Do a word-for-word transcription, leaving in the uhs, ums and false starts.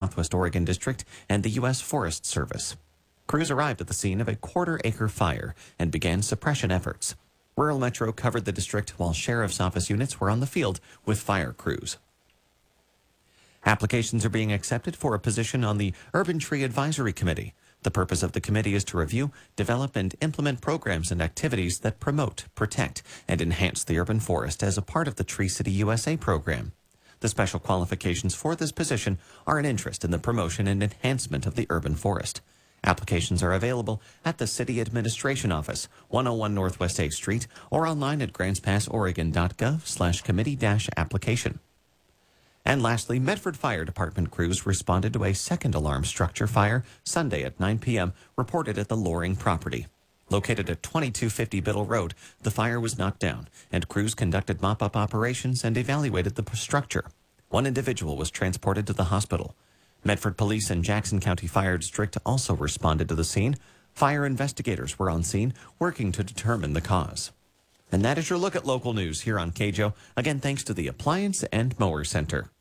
Southwest Oregon District and the U S Forest Service. Crews arrived at the scene of a quarter-acre fire and began suppression efforts. Rural Metro covered the district while Sheriff's Office units were on the field with fire crews. Applications are being accepted for a position on the Urban Tree Advisory Committee. The purpose of the committee is to review, develop, and implement programs and activities that promote, protect, and enhance the urban forest as a part of the Tree City U S A program. The special qualifications for this position are an interest in the promotion and enhancement of the urban forest. Applications are available at the City Administration Office, one oh one Northwest eighth Street, or online at grants pass oregon dot gov slash committee dash application. And lastly, Medford Fire Department crews responded to a second alarm structure fire Sunday at nine p.m. reported at the Loring property. Located at twenty-two fifty Biddle Road, the fire was knocked down, and crews conducted mop-up operations and evaluated the structure. One individual was transported to the hospital. Medford Police and Jackson County Fire District also responded to the scene. Fire investigators were on scene working to determine the cause. And that is your look at local news here on K J O. Again, thanks to the Appliance and Mower Center.